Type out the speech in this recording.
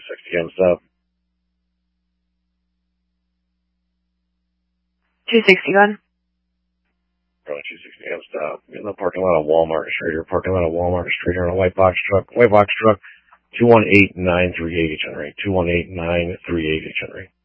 260 M stop. 261. Probably 260 M stop. In the parking lot of Walmart Street, or parking lot of Walmart Street, or in a white box truck. 218-938 Henry. 218-938 Henry.